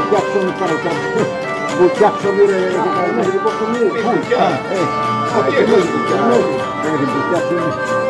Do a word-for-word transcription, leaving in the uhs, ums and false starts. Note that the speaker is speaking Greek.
φτιάξουν παρακάτω. Που φτιάξουν ρε, δεν είναι υποστομίες. Πού, ποια. Ε, αυτή είναι η δουλειά. δεν είναι που φτιάξουν.